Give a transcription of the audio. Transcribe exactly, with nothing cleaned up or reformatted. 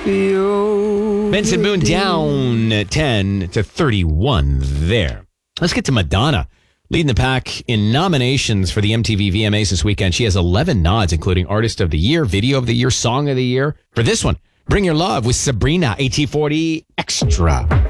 for you. Benson Boone down ten to thirty-one there. Let's get to Madonna, leading the pack in nominations for the M T V V M As this weekend. She has eleven nods, including Artist of the Year, Video of the Year, Song of the Year. For this one, Bring Your Love with Sabrina, A T forty Extra.